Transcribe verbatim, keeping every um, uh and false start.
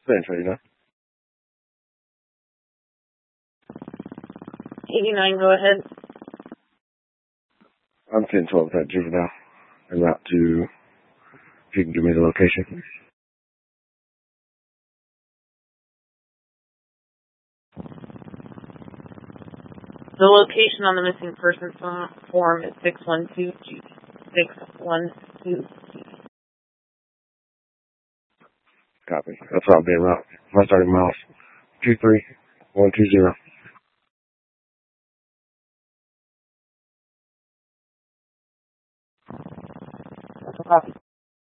Bench, right, you know? eighty-nine, go ahead. I'm ten twelve at Juvenile. En route to, if you can give me the location. The location on the missing person form is six one two G. six one two G. Copy. That's where I'll be en route. My starting miles. two three one two zero. Copy.